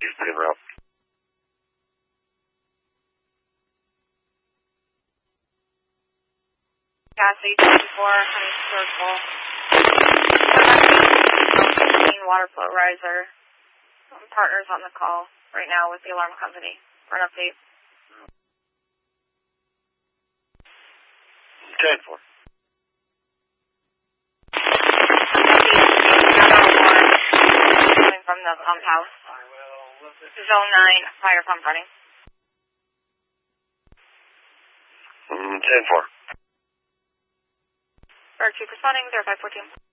He's pretty rough. Cassie 24, Honey Circle. Water flow riser. Partners on the call right now with the alarm company for an update. 10-4. Coming from the pump house. Zone 9, fire pump running. 10-4. Bird 2 responding, 0514.